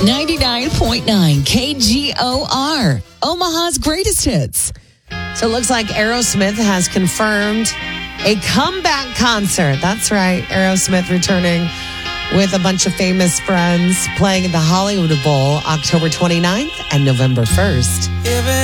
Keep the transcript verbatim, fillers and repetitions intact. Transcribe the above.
ninety-nine point nine K G O R, Omaha's greatest hits. So it looks like Aerosmith has confirmed a comeback concert. That's right. Aerosmith returning with a bunch of famous friends, playing at the Hollywood Bowl October twenty-ninth and November first.